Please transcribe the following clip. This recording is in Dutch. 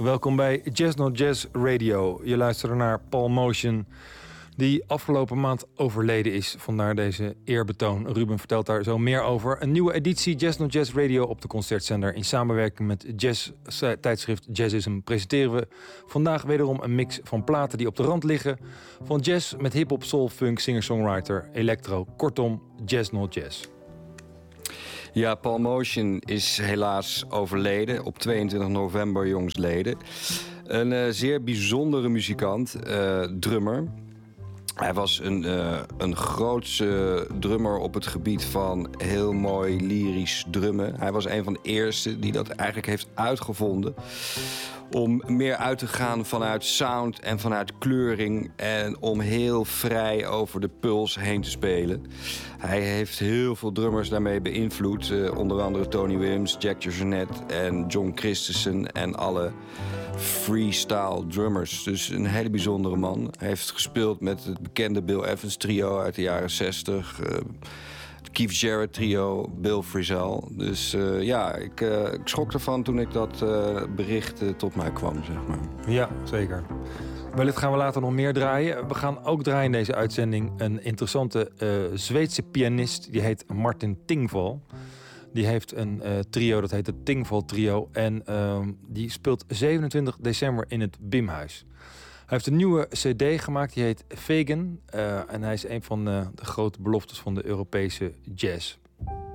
Welkom bij Jazz Not Jazz Radio. Je luistert naar Paul Motion, die afgelopen maand overleden is. Vandaar deze eerbetoon. Ruben vertelt daar zo meer over. Een nieuwe editie Jazz Not Jazz Radio op de Concertzender. In samenwerking met jazz-tijdschrift Jazzism presenteren we vandaag wederom een mix van platen die op de rand liggen. Van jazz met hip-hop, soul, funk, singer-songwriter, electro. Kortom, Jazz Not Jazz. Ja, Paul Motion is helaas overleden op 22 november jongstleden. Een zeer bijzondere muzikant, drummer. Hij was een grootse drummer op het gebied van heel mooi lyrisch drummen. Hij was een van de eerste die dat eigenlijk heeft uitgevonden. Om meer uit te gaan vanuit sound en vanuit kleuring. En om heel vrij over de puls heen te spelen. Hij heeft heel veel drummers daarmee beïnvloed. Onder andere Tony Williams, Jack DeJohnette en John Christensen. En alle freestyle drummers. Dus een hele bijzondere man. Hij heeft gespeeld met het bekende Bill Evans trio uit de jaren 60. Het Keith Jarrett trio, Bill Frisell. Dus ik schrok ervan toen ik dat bericht tot mij kwam, zeg maar. Ja, zeker. Wellicht gaan we later nog meer draaien. We gaan ook draaien in deze uitzending een interessante Zweedse pianist. Die heet Martin Tingvall. Die heeft een trio, dat heet het Tingvall Trio. En die speelt 27 december in het Bimhuis. Hij heeft een nieuwe cd gemaakt, die heet Vegan. En hij is een van de grote beloftes van de Europese jazz.